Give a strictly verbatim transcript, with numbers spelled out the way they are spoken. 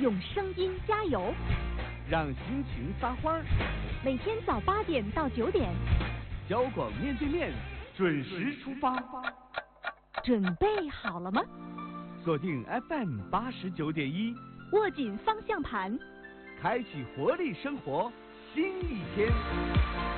用声音加油， 让心情撒欢儿。 每天早八点到九点， 交广面对面准时出发。 准备好了吗？ 锁定 F M 八十九点一， 握紧方向盘， 开启活力生活新一天。